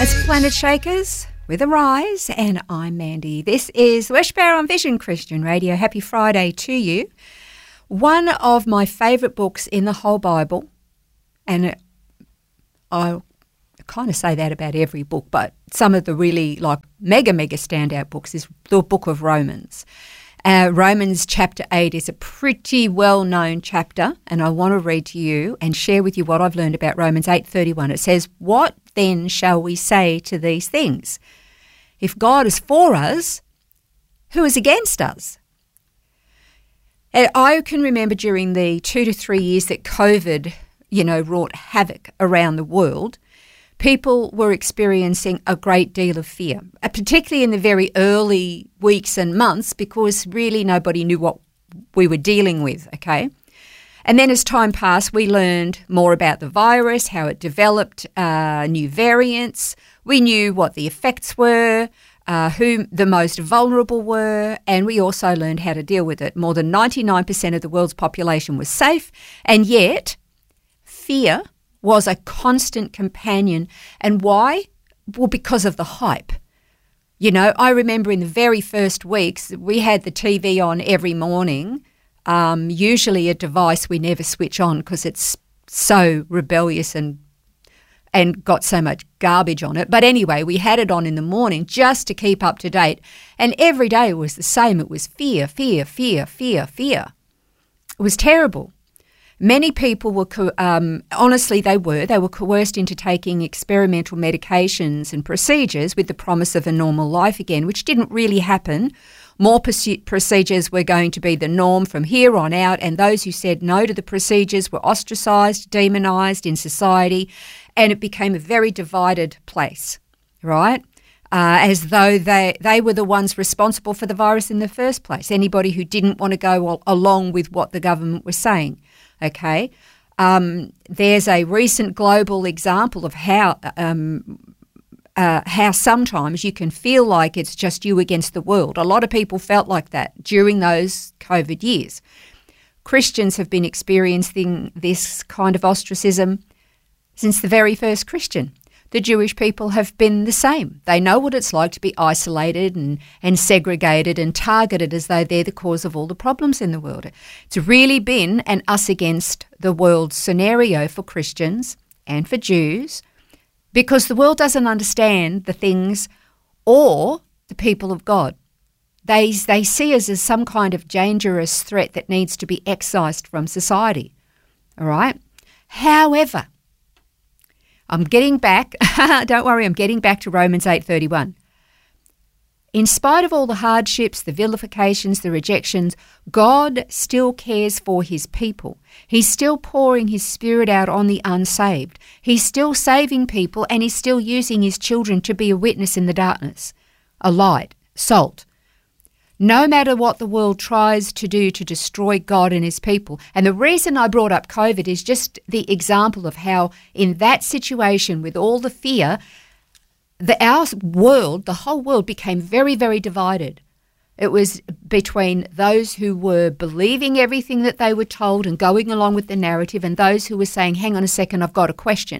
That's Planet Shakers with Arise, and I'm Mandy. This is Worship Hour on Vision Christian Radio. Happy Friday to you. One of my favourite books in the whole Bible, and I kind of say that about every book, but some of the really mega standout books is the book of Romans. Romans chapter 8 is a pretty well-known chapter, and I want to read to you and share with you what I've learned about Romans 8:31. It says, "What then shall we say to these things? If God is for us, who is against us?" And I can remember during the 2 to 3 years that COVID, wrought havoc around the world, people were experiencing a great deal of fear, particularly in the very early weeks and months, because really nobody knew what we were dealing with, okay? And then as time passed, we learned more about the virus, how it developed, new variants. We knew what the effects were, who the most vulnerable were, and we also learned how to deal with it. More than 99% of the world's population was safe, and yet fear was a constant companion. And why? Well, because of the hype. I remember in the very first weeks, we had the TV on every morning, usually a device we never switch on because it's so rebellious and got so much garbage on it. But anyway, we had it on in the morning just to keep up to date. And every day was the same. It was fear, fear, fear, fear, fear. It was terrible. Many people were, honestly, they were coerced into taking experimental medications and procedures with the promise of a normal life again, which didn't really happen. More procedures were going to be the norm from here on out, and those who said no to the procedures were ostracised, demonised in society, and it became a very divided place, right? As though they were the ones responsible for the virus in the first place, anybody who didn't want to go along with what the government was saying. Okay, there's a recent global example of how sometimes you can feel like it's just you against the world. A lot of people felt like that during those COVID years. Christians have been experiencing this kind of ostracism since the very first Christian. The Jewish people have been the same. They know what it's like to be isolated and segregated and targeted as though they're the cause of all the problems in the world. It's really been an us against the world scenario for Christians and for Jews, because the world doesn't understand the things or the people of God. They see us as some kind of dangerous threat that needs to be excised from society. All right? However, I'm getting back, don't worry, I'm getting back to Romans 8:31. In spite of all the hardships, the vilifications, the rejections, God still cares for his people. He's still pouring his Spirit out on the unsaved. He's still saving people, and he's still using his children to be a witness in the darkness, a light, salt. No matter what the world tries to do to destroy God and his people. And the reason I brought up COVID is just the example of how in that situation with all the fear, our world, the whole world became very, very divided. It was between those who were believing everything that they were told and going along with the narrative, and those who were saying, hang on a second, I've got a question.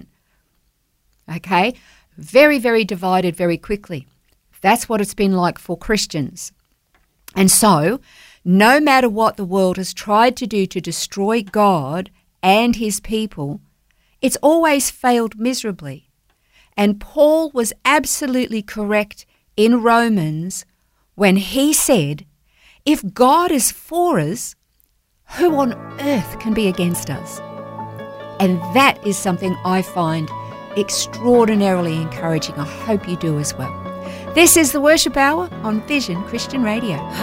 Okay? Very, very divided very quickly. That's what it's been like for Christians. And so, no matter what the world has tried to do to destroy God and his people, it's always failed miserably. And Paul was absolutely correct in Romans when he said, if God is for us, who on earth can be against us? And that is something I find extraordinarily encouraging. I hope you do as well. This is the Worship Hour on Vision Christian Radio.